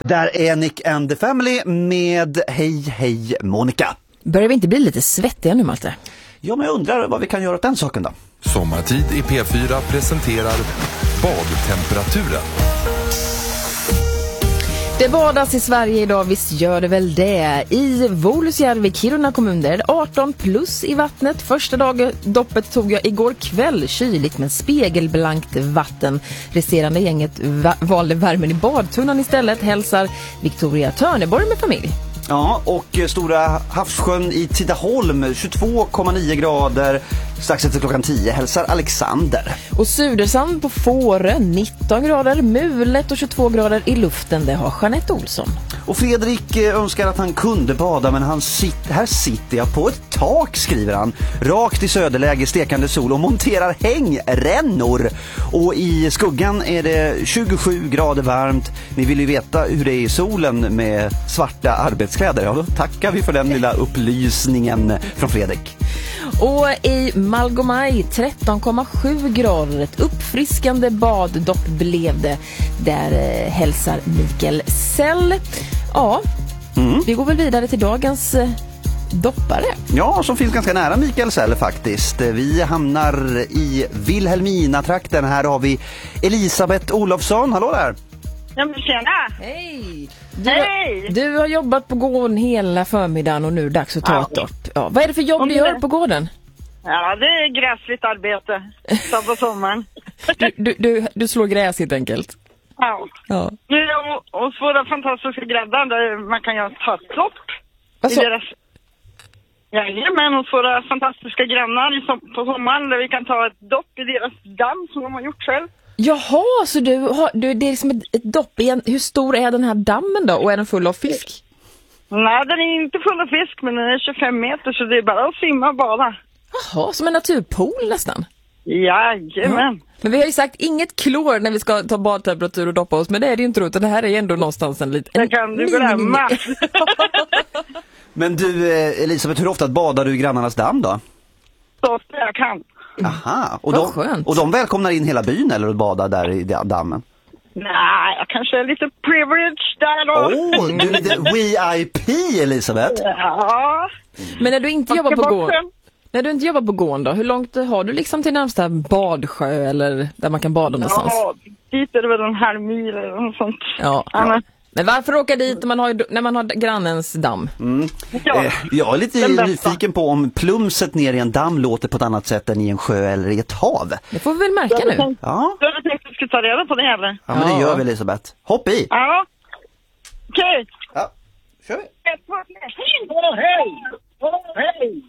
Där är Nick and the Family med Hej hej Monica. Börjar vi inte bli lite svettiga nu, Malte? Ja, men jag undrar vad vi kan göra åt den saken då. Sommartid i P4 presenterar badtemperaturen. Det badas i Sverige idag, visst gör det väl det. I Volosjärvi, Kiruna kommun, där är det 18 plus i vattnet. Första doppet tog jag igår kväll, kyligt men spegelblankt vatten. Resterande gänget valde värmen i badtunnan istället, hälsar Victoria Törneborg med familj. Ja, och Stora havssjön i Tidaholm, 22,9 grader, strax efter klockan 10, hälsar Alexander. Och Sudersand på Fårö, 19 grader, mulet och 22 grader i luften, det har Jeanette Olsson. Och Fredrik önskar att han kunde bada, men här sitter jag på ett tak, skriver han. Rakt i söderläge, stekande sol och monterar hängrännor. Och i skuggan är det 27 grader varmt. Ni vill ju veta hur det är i solen med svarta arbetskläder. Ja, då tackar vi för den lilla upplysningen från Fredrik. Och i Malgomaj 13,7 grader, ett uppfriskande baddopp blev det. Där hälsar Mikael Sell. Ja, vi går väl vidare till dagens doppare. Ja, som finns ganska nära Mikael Sell faktiskt. Vi hamnar i Vilhelmina-trakten. Här har vi Elisabeth Olofsson. Hallå där! Ja, men tjena! Hej! Hej! Du har jobbat på gården hela förmiddagen och nu är det dags att ta ett dopp. Ja, vad är det för jobb du gör på gården? Ja, det är gräsligt arbete. Så på sommaren. Du slår gräs helt enkelt. Ja. Nu är jag hos våra fantastiska gräddar där man kan göra ta ett dopp. Alltså? Jajamän, hos våra fantastiska grannar på sommaren där vi kan ta ett dopp i deras damm som de har gjort själv. Jaha, så det är liksom ett dopp igen. Hur stor är den här dammen då? Och är den full av fisk? Nej, den är inte full av fisk, men den är 25 meter så det är bara att simma och bada. Jaha, som en naturpool nästan. Jajamän. Ja. Men vi har ju sagt inget klor när vi ska ta badtemperatur och doppa oss, men det är det ju inte, utan det här är ändå någonstans en liten... Det kan du glömma. Men du, Elisabeth, hur ofta badar du i grannarnas damm då? Så ofta jag kan. Aha, och de välkomnar in hela byn eller att bada där i dammen? Nej, jag kanske är lite privileged där då. Du är lite VIP, Elisabeth. Ja. Men när du inte jobbar på gården... När du inte jobbar på gården då, hur långt har du liksom till närmsta badsjö eller där man kan bada någonstans? Ja, dit är det väl en halv mil eller något sånt. Ja. Men varför åka dit när man har grannens damm? Jag är lite nyfiken på om plumset ner i en damm låter på ett annat sätt än i en sjö eller i ett hav. Det får vi väl märka nu. Ja. Du hade tänkt att du skulle ta reda på det eller? Ja, men det gör vi, Elisabeth. Hopp i! Ja. Okej. Ja, kör vi. Hej! Hej!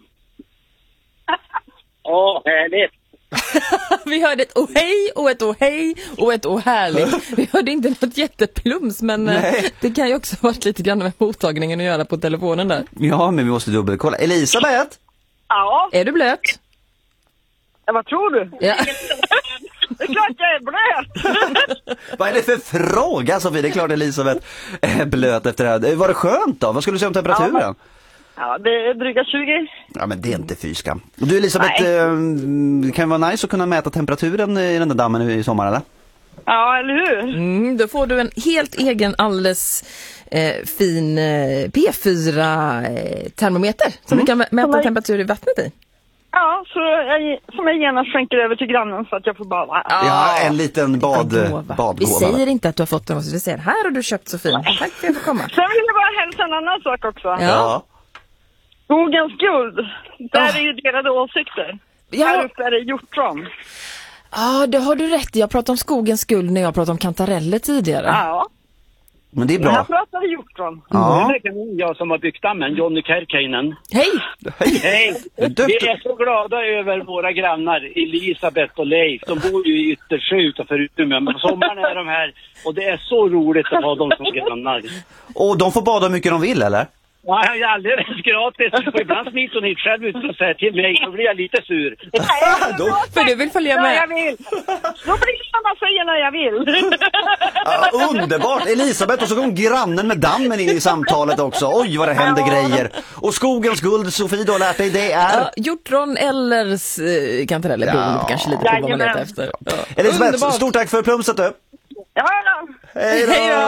Härligt. Vi hörde ett oh hej och ett oh hej och ett oh härligt. Vi hörde inte något jätteplums, men det kan ju också varit lite grann med mottagningen att göra på telefonen där. Ja, men vi måste dubbelkolla. Elisabeth? Ja. Är du blöt? Ja, vad tror du? Ja. Det är klart jag är blöt. Vad är det för fråga, Sofie? Det är klart Elisabeth är blöt efter det här. Var det skönt då? Vad skulle du säga om temperaturen? Ja, det är dryga 20. Ja, men det är inte fyskam. Du, Elisabeth, det kan vara nice att kunna mäta temperaturen i den där dammen i sommar, eller? Ja, eller hur? Då får du en helt egen, alldeles fin P4-termometer som du kan mäta temperatur i vattnet i. Ja, som jag gärna skänker över till grannen så att jag får bada. Ja, en liten badgåva. Vi säger inte att du har fått den, vi säger här har du köpt så fin. Tack för att jag får komma. Sen vill jag bara hälsa en annan sak också. Ja. Skogens guld, där är ju delade åsikter. Här uppe är det hjortron. Ja, det har du rätt i. Jag pratade om skogens guld när jag pratade om kantareller tidigare. Ja. Men det är bra. Jag pratade hjortron. Ja. Det är jag som har byggt dammen, Johnny Kärkäinen. Hej! Hej! Vi är så glada över våra grannar, Elisabeth och Leif. De bor ju i Yttersjö utanför Umeå, men på sommaren är de här. Och det är så roligt att ha dem som grannar. Och de får bada hur mycket de vill, eller? Ja, jag är alldeles gratis. Och ibland smiter hon hit själv ut och säger till mig, så blir jag lite sur. För du vill följa med. Ja, jag vill. Då blir det som man säger när jag vill. Ja, underbart. Elisabeth, och så kom grannen med dammen in i samtalet också. Oj, vad det händer grejer. Och skogens guld, Sofie, du har lärt dig, det är... hjortron eller kantareller, beroende på kanske lite på vad man letar efter. Elisabeth, Underbart. stort tack för plumset du. Ja. Hej då!